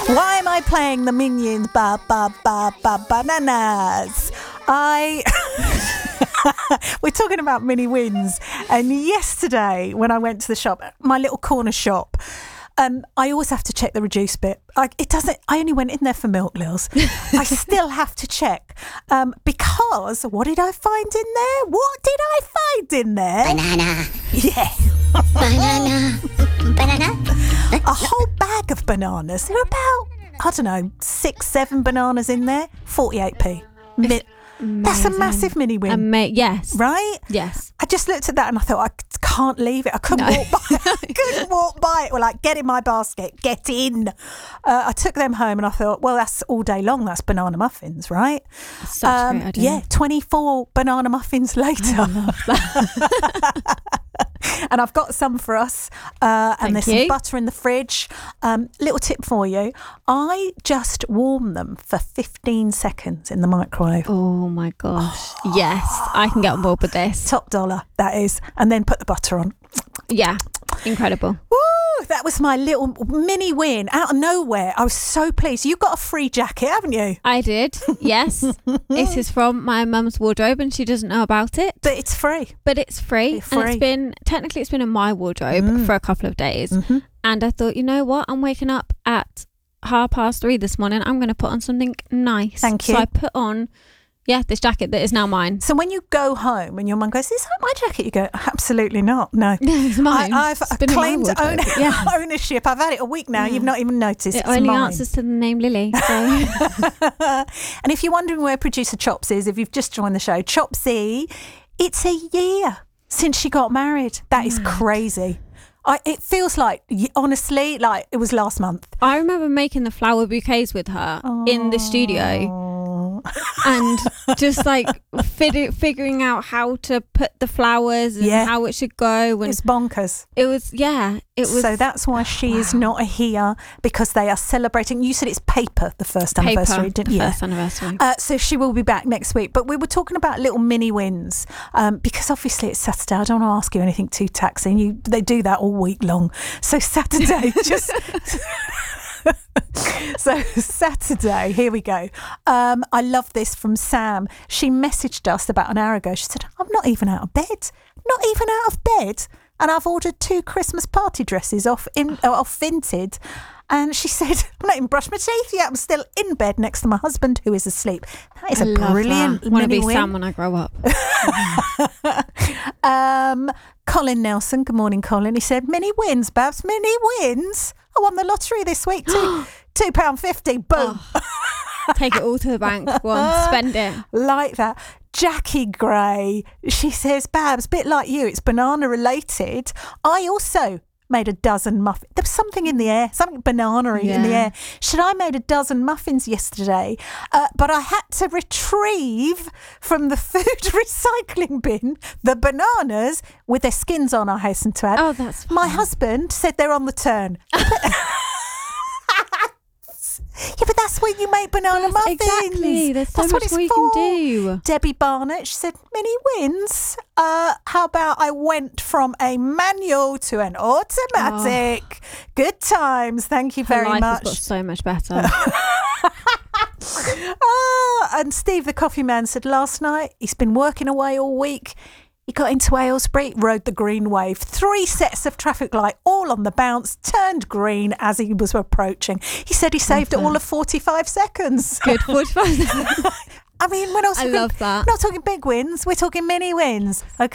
Why am I playing the Minions? Bananas. We're talking about mini wins. And yesterday, when I went to the shop, my little corner shop, I always have to check the reduced bit. I only went in there for milk, Lils. I still have to check because what did I find in there? Banana. Yeah. Banana. A whole bag of bananas. There are about, 6-7 bananas in there. 48p. That's a massive mini win. Yes. Right? Yes. I just looked at that and I thought, I can't leave it. I couldn't walk by it. I couldn't walk by it. Well, like, get in my basket. Get in. I took them home and I thought, well, that's all day long. That's banana muffins, right? Such a great idea. Yeah, 24 banana muffins later. I love that. And I've got some for us. And there's some butter in the fridge. Little tip for you. I just warm them for 15 seconds in the microwave. Oh my gosh. Yes, I can get on board with this. Top dollar, that is. And then put the butter on. Yeah, incredible. Woo! That was my little mini win out of nowhere. I was so pleased. You got a free jacket, haven't you? I did, yes. It is from my mum's wardrobe and she doesn't know about it. But it's free. But it's free. It's free. And it's been in my wardrobe for a couple of days. Mm-hmm. And I thought, you know what? I'm waking up at 3:30 this morning. I'm going to put on something nice. Thank you. So I put on... this jacket that is now mine. So when you go home and your mum goes, is that my jacket? You go, absolutely not. No. It's mine. I've been in my claimed wardrobe. Yeah. ownership. I've had it a week now. You've not even noticed. It It's only mine. answers to the name Lily. So. And if you're wondering where producer Chops is, if you've just joined the show, Chopsy, it's a year since she got married. That is crazy. It feels like, honestly, like it was last month. I remember making the flower bouquets with her in the studio. And just like figuring out how to put the flowers and how it should go. And it's bonkers. It was. So that's why she is not here, because they are celebrating. You said it's paper, the first anniversary, didn't you? First anniversary. So she will be back next week. But we were talking about little mini wins because obviously it's Saturday. I don't want to ask you anything too taxing. They do that all week long. So Saturday, just... So Saturday, here we go. I love this from Sam. She messaged us about an hour ago. She said, I'm not even out of bed. Not even out of bed. And I've ordered 2 Christmas party dresses off Vinted. And she said, I'm not even brushed my teeth yet. I'm still in bed next to my husband, who is asleep. That is a brilliant I want to be win. Sam when I grow up. Colin Nelson, good morning, Colin. He said, mini wins, Babs, mini wins. I won the lottery this week too. £2.50, boom. Take it all to the bank. Go on, spend it. Like that. Jackie Gray, she says, Babs, bit like you, it's banana related. I also made a dozen muffins. There was something in the air, something banana-y in the air. I made a dozen muffins yesterday, but I had to retrieve from the food recycling bin the bananas with their skins on, I hasten to add. Oh, that's fine. My husband said they're on the turn. Yeah, but that's when you make banana muffins. Exactly. There's so that's much what more you for. can do. Debbie Barnett, she said, mini wins. How about I went from a manual to an automatic? Good times. Thank you very Her life much. has got so much better. And Steve, the coffee man, said last night he's been working away all week. He got into Aylesbury, rode the green wave. 3 sets of traffic light, all on the bounce, turned green as he was approaching. He said he saved it all of 45 seconds. Good 45 seconds. I mean, we're not talking, I love that. We're not talking big wins. We're talking mini wins. Okay.